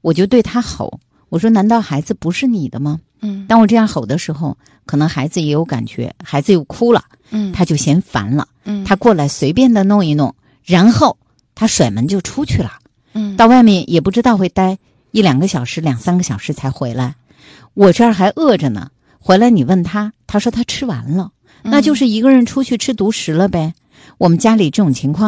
我就对他吼，我说难道孩子不是你的吗？当我这样吼的时候，可能孩子也有感觉，孩子又哭了，他就嫌烦了，他过来随便的弄一弄，然后他甩门就出去了，到外面也不知道会待1-2个小时2-3个小时才回来，我这儿还饿着呢，回来你问他，他说他吃完了，那就是一个人出去吃独食了呗。我们家里这种情况